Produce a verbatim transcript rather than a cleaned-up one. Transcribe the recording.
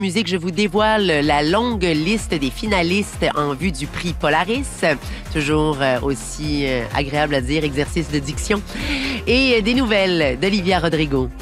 Musique, je vous dévoile la longue liste des finalistes en vue du prix Polaris. Toujours euh, aussi euh, agréable à dire, exercice de diction. Et euh, des nouvelles d'Olivia Rodrigo.